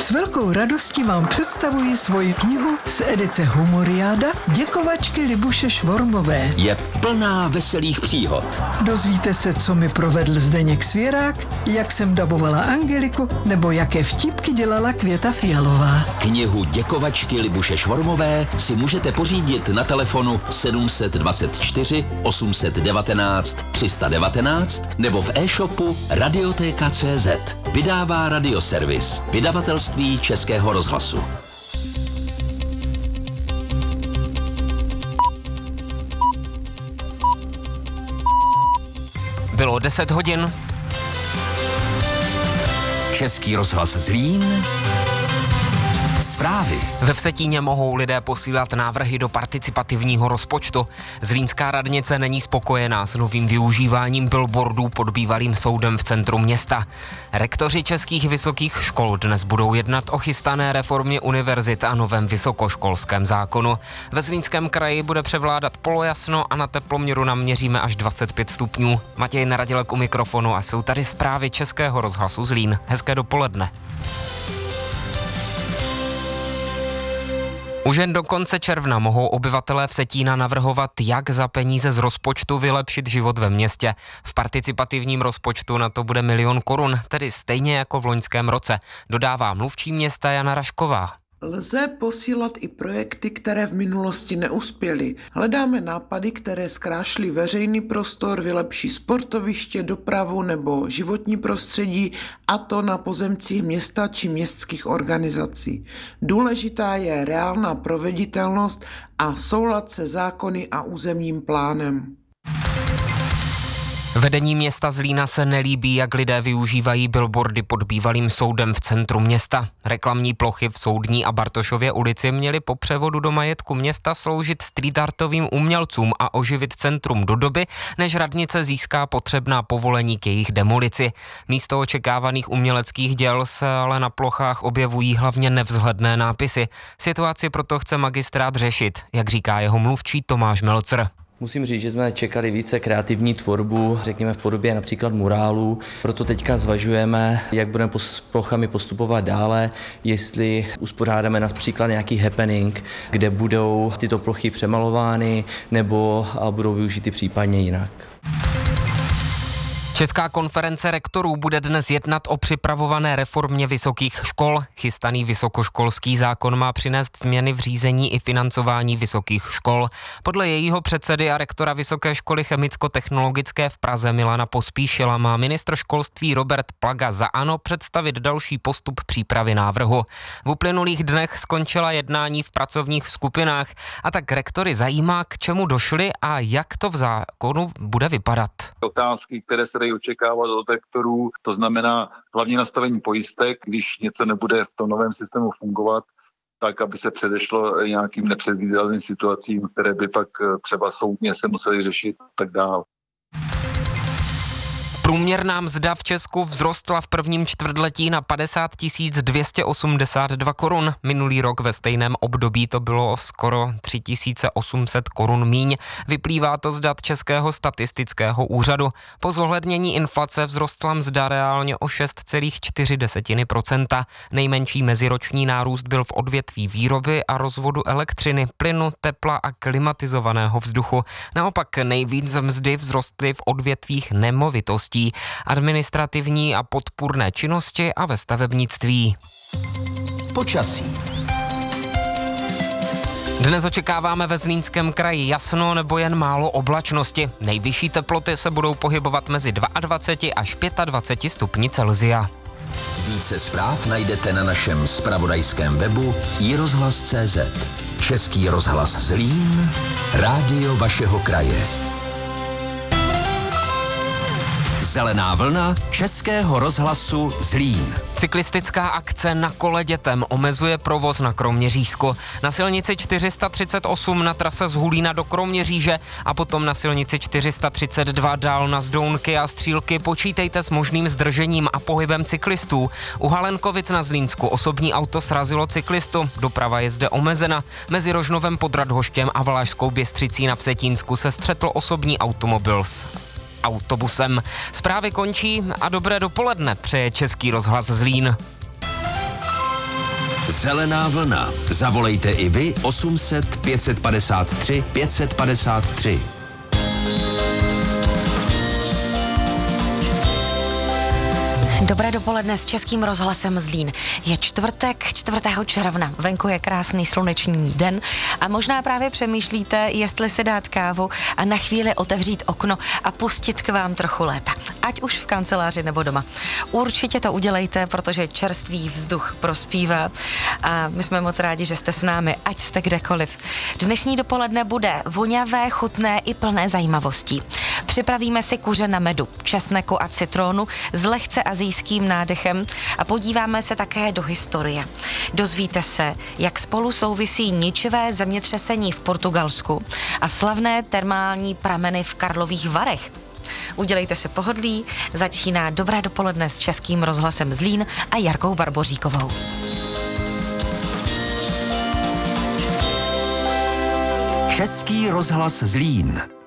S velkou radostí vám představuji svoji knihu z edice Humoriáda Děkovačky Libuše Švormové. Je plná veselých příhod. Dozvíte se, co mi provedl Zdeněk Svěrák, jak jsem dabovala Angeliku, nebo jaké vtipky dělala Květa Fialová. Knihu Děkovačky Libuše Švormové si můžete pořídit na telefonu 724 819 319 nebo v e-shopu Radioteka.cz. Vydává Radioservis, vydavatelství Českého rozhlasu. Bylo 10 hodin. Český rozhlas Zlín. Zprávy. Ve Vsetíně mohou lidé posílat návrhy do participativního rozpočtu. Zlínská radnice není spokojená s novým využíváním billboardů pod bývalým soudem v centru města. Rektoři českých vysokých škol dnes budou jednat o chystané reformě univerzit a novém vysokoškolském zákonu. Ve Zlínském kraji bude převládat polojasno a na teploměru naměříme až 25 stupňů. Matěj Naradilek u mikrofonu a jsou tady zprávy Českého rozhlasu Zlín. Hezké dopoledne. Už jen do konce června mohou obyvatelé Vsetína navrhovat, jak za peníze z rozpočtu vylepšit život ve městě. V participativním rozpočtu na to bude 1 000 000 korun, tedy stejně jako v loňském roce, dodává mluvčí města Jana Rašková. Lze posílat i projekty, které v minulosti neuspěly. Hledáme nápady, které zkrášlí veřejný prostor, vylepší sportoviště, dopravu nebo životní prostředí, a to na pozemcích města či městských organizací. Důležitá je reálná proveditelnost a soulad se zákony a územním plánem. Vedení města Zlína se nelíbí, jak lidé využívají billboardy pod bývalým soudem v centru města. Reklamní plochy v Soudní a Bartošově ulici měly po převodu do majetku města sloužit street artovým umělcům a oživit centrum do doby, než radnice získá potřebná povolení k jejich demolici. Místo očekávaných uměleckých děl se ale na plochách objevují hlavně nevzhledné nápisy. Situaci proto chce magistrát řešit, jak říká jeho mluvčí Tomáš Melcer. Musím říct, že jsme čekali více kreativní tvorbu, řekněme v podobě například murálů. Proto teďka zvažujeme, jak budeme s plochami postupovat dále, jestli uspořádáme například nějaký happening, kde budou tyto plochy přemalovány nebo budou využity případně jinak. Česká konference rektorů bude dnes jednat o připravované reformě vysokých škol. Chystaný vysokoškolský zákon má přinést změny v řízení i financování vysokých škol. Podle jejího předsedy a rektora Vysoké školy chemicko-technologické v Praze Milana Pospíšila má ministr školství Robert Plaga za ANO představit další postup přípravy návrhu. V uplynulých dnech skončila jednání v pracovních skupinách, a tak rektory zajímá, k čemu došli a jak to v zákonu bude vypadat. Otázky, které se dají očekávat od rektorů, to znamená hlavně nastavení pojistek, když něco nebude v tom novém systému fungovat, tak aby se předešlo nějakým nepředvídatelným situacím, které by pak třeba soudně se musely řešit a tak dále. Průměrná mzda v Česku vzrostla v prvním čtvrtletí na 50 282 korun. Minulý rok ve stejném období to bylo skoro 3 800 korun míň. Vyplývá to z dat Českého statistického úřadu. Po zohlednění inflace vzrostla mzda reálně o 6,4%. Nejmenší meziroční nárůst byl v odvětví výroby a rozvodu elektřiny, plynu, tepla a klimatizovaného vzduchu. Naopak nejvíc mzdy vzrostly v odvětvích nemovitostí, administrativní a podpůrné činnosti a ve stavebnictví. Počasí. Dnes očekáváme ve Zlínském kraji jasno nebo jen málo oblačnosti. Nejvyšší teploty se budou pohybovat mezi 22 až 25 stupni Celsia. Více zpráv najdete na našem zpravodajském webu iRozhlas.cz. Český rozhlas Zlín, rádio vašeho kraje. Zelená vlna Českého rozhlasu Zlín. Cyklistická akce Na kole dětem omezuje provoz na Kroměřížsku. Na silnici 438 na trase z Hulína do Kroměříže a potom na silnici 432 dál na Zdounky a Střílky počítejte s možným zdržením a pohybem cyklistů. U Halenkovic na Zlínsku osobní auto srazilo cyklistu. Doprava je zde omezena. Mezi Rožnovem pod Radhoštěm a Valašskou Běstřicí na Vsetínsku se střetl osobní automobil s autobusem. Zprávy končí a dobré dopoledne přeje Český rozhlas Zlín. Zelená vlna. Zavolejte i vy 800 553 553. Dobré dopoledne s Českým rozhlasem Zlín. Je čtvrtek, 4. června. Venku je krásný sluneční den a možná právě přemýšlíte, jestli si dát kávu a na chvíli otevřít okno a pustit k vám trochu léta. Ať už v kanceláři nebo doma. Určitě to udělejte, protože čerstvý vzduch prospívá a my jsme moc rádi, že jste s námi, ať jste kdekoliv. Dnešní dopoledne bude voňavé, chutné i plné zajímavostí. Připravíme si kuře na medu, česneku a citronu s lehce asijským nádechem a podíváme se také do historie. Dozvíte se, jak spolu souvisí ničivé zemětřesení v Portugalsku a slavné termální prameny v Karlových Varech. Udělejte si pohodlí, začíná Dobré dopoledne s Českým rozhlasem Zlín a Jarkou Barboříkovou. Český rozhlas Zlín.